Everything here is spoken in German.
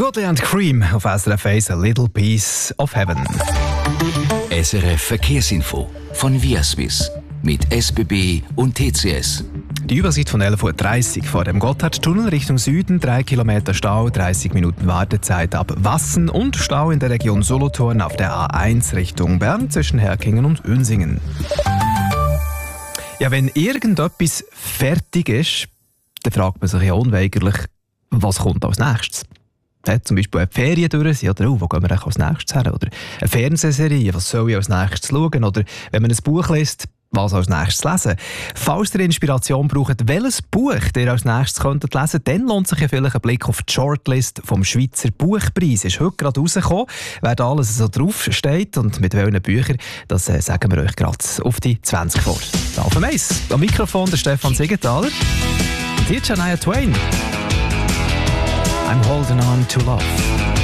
Godley and Cream auf SRF 1, A Little Piece of Heaven. SRF Verkehrsinfo von Viaswiss mit SBB und TCS. Die Übersicht von 11.30 Uhr vor dem Gotthardtunnel Richtung Süden, 3 Kilometer Stau, 30 Minuten Wartezeit ab Wassen und Stau in der Region Solothurn auf der A1 Richtung Bern zwischen Herkingen und Unsingen. Ja, wenn irgendetwas fertig ist, dann fragt man sich ja unweigerlich, was kommt als nächstes? Zum Beispiel eine Ferien durch sind, oder wo gehen wir als nächstes her? Oder eine Fernsehserie, was soll ich als nächstes schauen? Oder wenn man ein Buch liest, was als nächstes lesen? Falls ihr Inspiration braucht, welches Buch ihr als nächstes könntet lesen, dann lohnt sich ja vielleicht ein Blick auf die Shortlist vom Schweizer Buchpreis. Ist heute gerade rausgekommen, wer da alles so draufsteht und mit welchen Büchern, das sagen wir euch gerade auf die 20 vor. Da auf dem Eis. Am Mikrofon der Stefan Siegenthaler und hier Shania Twain. I'm holding on to love.